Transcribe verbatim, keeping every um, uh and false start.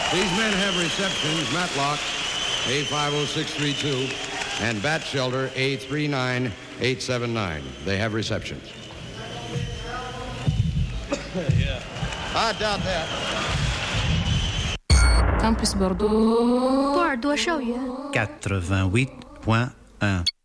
These men have receptions, Matlock, A five oh six three two, and Bat Shelter, A three nine eight seven nine. They have receptions. Yeah. I doubt that. Campus Bordeaux. Bordeaux 校园 quatre-vingt-huit point un.